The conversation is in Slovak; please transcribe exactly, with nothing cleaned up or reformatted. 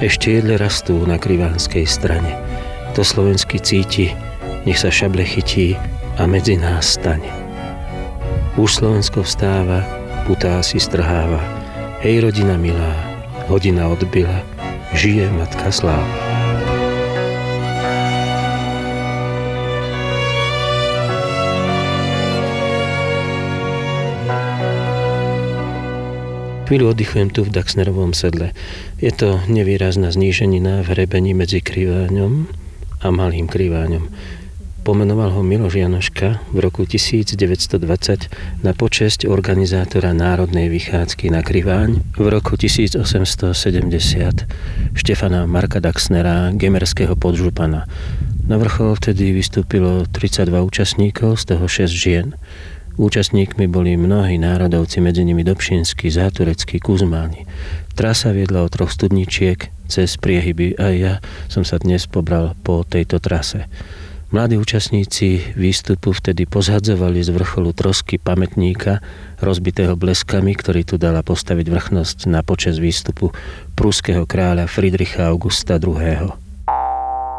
Ešte jedle rastú na krivánskej strane. To slovenský cíti, nech sa šable chytí a medzi nás stane. Už Slovensko vstáva, putá si strháva. Hej, rodina milá, hodina odbyla, žije matka sláva. Chvíľu oddychujem tu v Daxnerovom sedle. Je to nevýrazná zníženina v hrebení medzi Kriváňom a Malým Kriváňom. Pomenoval ho Miloš Janoška v roku tisícdeväťstodvadsať na počesť organizátora národnej vychádzky na Kriváň, v roku tisícosemstosedemdesiat Štefana Marka Daxnera, gemerského podžupana. Na vrchol vtedy vystúpilo tridsaťdva účastníkov, z toho šesť žien. Účastníkmi boli mnohí národovci, medzi nimi Dobšinský, Záturecký, Kuzmáni. Trasa viedla od troch studničiek cez priehyby a ja som sa dnes pobral po tejto trase. Mladí účastníci výstupu vtedy pozhadzovali z vrcholu trosky pamätníka rozbitého bleskami, ktorý tu dala postaviť vrchnosť na počesť výstupu prúskeho kráľa Friedricha Augusta druhého.